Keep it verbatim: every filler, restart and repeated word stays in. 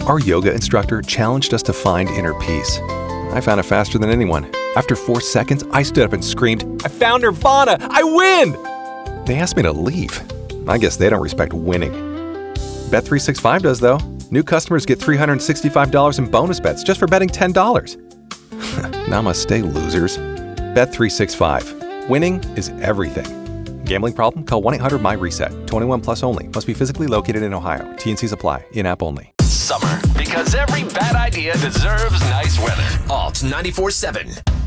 Our yoga instructor challenged us to find inner peace. I found it faster than anyone. After four seconds, I stood up and screamed, "I found Nirvana! I win!" They asked me to leave. I guess they don't respect winning. Bet three sixty-five does, though. New customers get three hundred sixty-five dollars in bonus bets just for betting ten dollars. Namaste, losers. Bet three sixty-five. Winning is everything. Gambling problem? Call one eight hundred M Y reset. twenty-one plus only. Must be physically located in Ohio. T N Cs apply. In-app only. Summer, because every bad idea deserves nice weather. Alt ninety-four seven.